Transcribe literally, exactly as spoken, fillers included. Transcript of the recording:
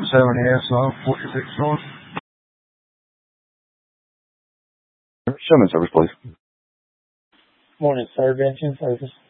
seven S off forty-six North. Showman service, please. Morning, sir. Engine service.